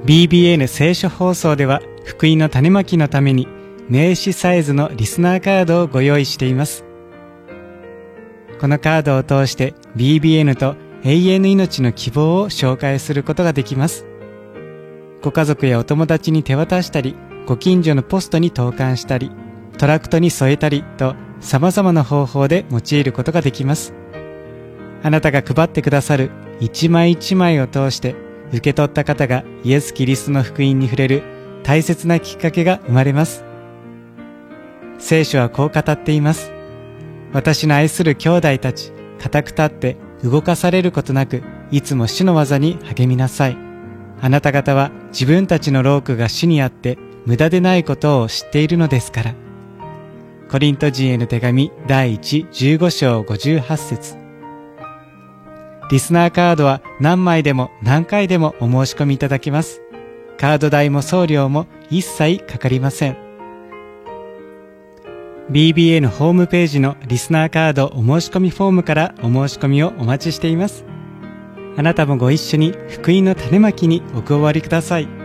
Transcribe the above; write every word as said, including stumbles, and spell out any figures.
ビービーエヌ 聖書放送では福音の種まきのために名刺サイズのリスナーカードをご用意しています。このカードを通して ビービーエヌ と永遠の命の希望を紹介することができます。ご家族やお友達に手渡したり、ご近所のポストに投函したり、トラクトに添えたりと様々な方法で用いることができます。あなたが配ってくださる一枚一枚を通して受け取った方がイエス・キリストの福音に触れる大切なきっかけが生まれます。聖書はこう語っています。私の愛する兄弟たち、固く立って動かされることなく、いつも主の技に励みなさい。あなた方は自分たちの労苦が主にあって無駄でないことを知っているのですから。コリント人への手紙第一、じゅうご章ごじゅうはち節。リスナーカードは何枚でも何回でもお申し込みいただけます。カード代も送料も一切かかりません。ビービーエヌ ホームページのリスナーカードお申し込みフォームからお申し込みをお待ちしています。あなたもご一緒に福音の種まきにお加わりください。